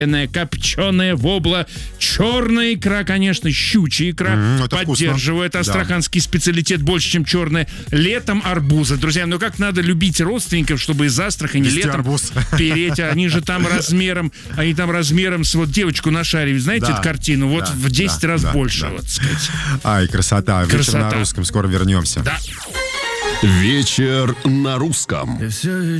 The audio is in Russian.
копченая вобла, черная икра, конечно, щучья икра. Поддерживает астраханский специалитет больше, чем черная. Летом арбузы. Друзья, ну как надо любить родственников, чтобы из Астрахани летом переть. Они же там размером, с вот девочку на шаре. Знаете эту картину? Вот в 10 раз больше. Вот, сказать. Ай, красота. Вечер на русском. Скоро вернемся. Да. Вечер на русском.